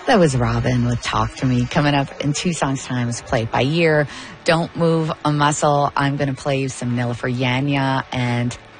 That was Robin with Talk to Me. Coming up in 2 songs' time is Play It By Ear. Don't Move a Muscle. I'm going to play you some Nilüfer Yanya and